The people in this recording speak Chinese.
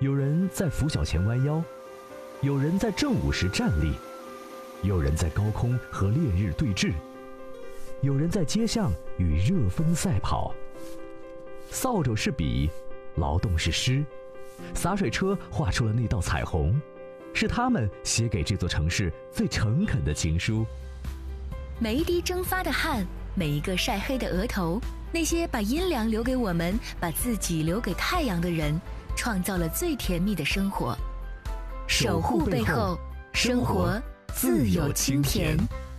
有人在拂晓前弯腰，有人在正午时站立，有人在高空和烈日对峙，有人在街巷与热风赛跑。扫帚是笔，劳动是诗，洒水车画出了那道彩虹，是他们写给这座城市最诚恳的情书。 每一滴蒸发的汗，每一个晒黑的额头，那些把阴凉留给我们，把自己留给太阳的人，创造了最甜蜜的生活。守护背后，生活自有清甜。